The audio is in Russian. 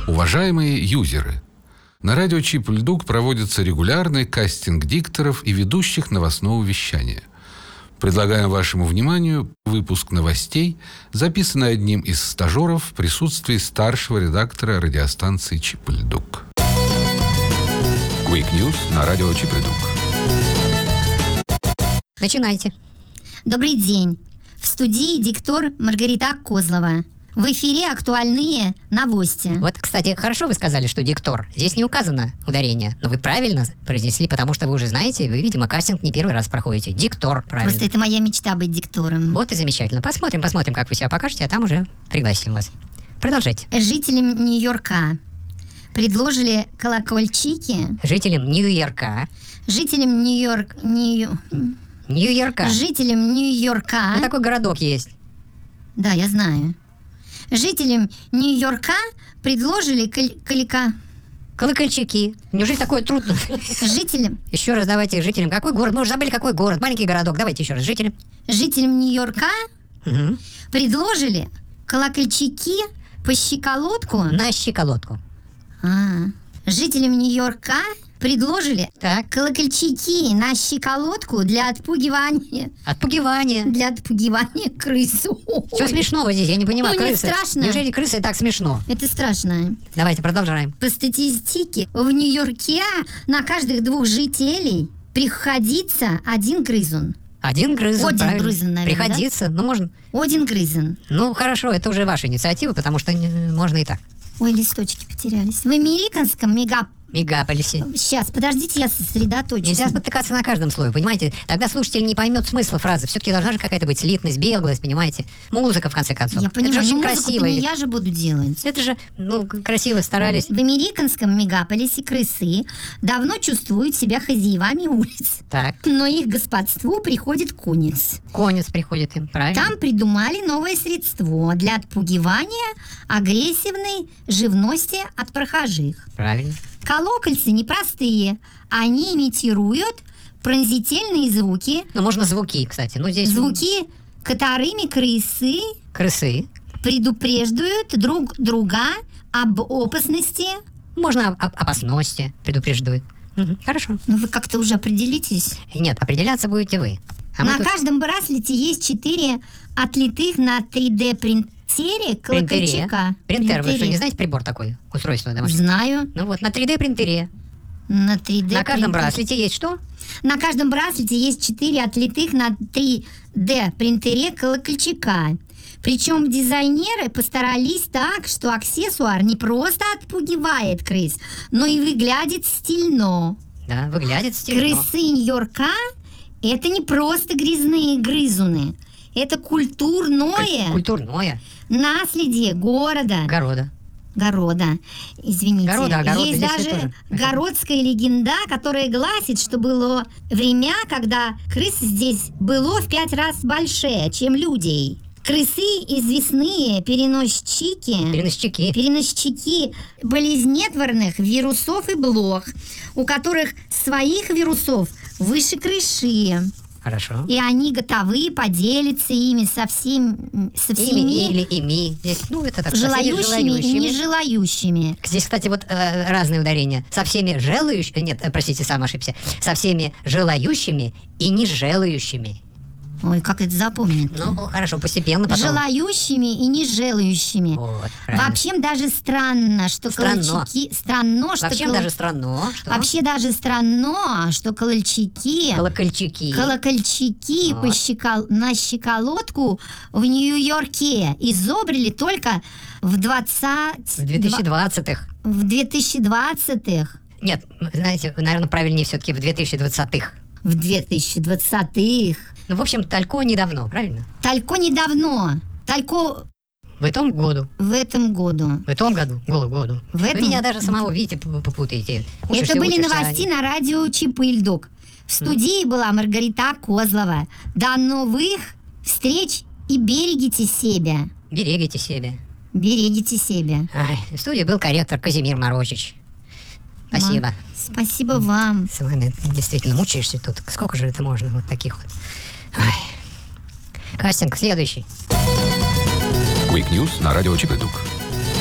Уважаемые юзеры, на радио Чип и Льдук проводится регулярный кастинг дикторов и ведущих новостного вещания. Предлагаем вашему вниманию выпуск новостей, записанный одним из стажеров в присутствии старшего редактора радиостанции Чип и Льдук. Quick News на радио Чип и Льдук. Начинайте. Добрый день. В студии диктор Маргарита Козлова. В эфире актуальные новости. Вот, кстати, хорошо вы сказали, что диктор. Здесь не указано ударение, но вы правильно произнесли, потому что вы уже знаете, вы, видимо, кастинг не первый раз проходите. Диктор, правильно. Просто это моя мечта быть диктором. Вот и замечательно. Посмотрим, как вы себя покажете, а там уже пригласим вас. Продолжайте. Жителям Нью-Йорка предложили колокольчики. Жителям Нью-Йорка. Жителям Нью-Йорка. Жителям Нью-Йорка. Ну, такой городок есть. Да, я знаю. Жителям Нью-Йорка предложили колокольчики. Неужели такое трудно? Жителям. Еще раз давайте жителям. Какой город? Мы уже забыли, какой город. Маленький городок. Давайте еще раз. Жителям. Жителям Нью-Йорка предложили колокольчики по щиколотку. На щиколотку. Жителям Нью-Йорка предложили колокольчики на щиколотку для отпугивания. Для отпугивания крысу. Что смешного здесь? Я не понимаю. Ну, не крысы. страшно. Неужели крысы так смешно? Это страшно. Давайте продолжаем. По статистике, в Нью-Йорке на каждых 2 жителей приходится 1 грызун. 1 грызун, Один правильно. грызун, наверное, приходится, да? ну можно. 1 грызун. Ну хорошо, это уже ваша инициатива, потому что можно и так. Ой, листочки потерялись. В американском мегаполисе. Сейчас, подождите, я сосредоточусь. Нельзя спотыкаться на каждом слове, понимаете? Тогда слушатель не поймет смысла фразы. Все-таки должна же какая-то быть слитность, беглость, понимаете? Музыка, в конце концов. Я понимаю, это же очень музыку красиво. Не я же буду делать. Это же, красиво старались. В американском мегаполисе крысы давно чувствуют себя хозяевами улиц. Так. Но их господству приходит конец. Конец приходит им, правильно? Там придумали новое средство для отпугивания агрессивной живности от прохожих. Правильно. Колокольцы непростые. Они имитируют пронзительные звуки. Ну, можно звуки, кстати. Ну, здесь... Звуки, которыми крысы предупреждают друг друга об опасности. Можно об опасности предупреждают. Хорошо. Ну, вы как-то уже определитесь. Нет, определяться будете вы. На каждом браслете есть 4 отлитых на 3D принтере колокольчика. Принтер, вы что, не знаете прибор такой? Устройство домашнее? Знаю. Ну вот, на 3D принтере. На каждом браслете есть что? На каждом браслете есть 4 отлитых на 3D принтере колокольчика. Причем дизайнеры постарались так, что аксессуар не просто отпугивает крыс, но и выглядит стильно. Да, выглядит стильно. Крысы Нью-Йорка — это не просто грязные грызуны. Это культурное наследие города. Извините. Есть даже городская легенда, которая гласит, что было время, когда крысы здесь было в 5 раз больше, чем людей. Крысы известные переносчики болезнетворных вирусов и блох, у которых своих вирусов выше крыши. Хорошо. И они готовы поделиться ими со всеми это так, желающими и нежелающими. Здесь, кстати, вот разные ударения. Со всеми со всеми желающими и нежелающими. Ой, как это запомнить? Ну, хорошо, постепенно потом. Желающими и нежелающими. Вот, вообще даже странно, что колокольчики... Вообще даже странно, что колокольчики на щиколотку в Нью-Йорке изобрели только в 2020-х. В 2020-х. Нет, знаете, наверное, правильнее все-таки в 2020-х. В 2020-х. Ну, в общем, талько недавно, правильно? Талько недавно. Талько... В этом году. В этом году. Вы меня даже самого, видите, попутаете. Это были новости на радио Чип и Льдук. В студии была Маргарита Козлова. До новых встреч и берегите себя. Берегите себя. В студии был корректор Казимир Морозич. Спасибо. Спасибо вам. С вами действительно мучаешься тут. Сколько же это можно вот таких вот. Кастинг следующий. Quick News на радио Чип и Льдук.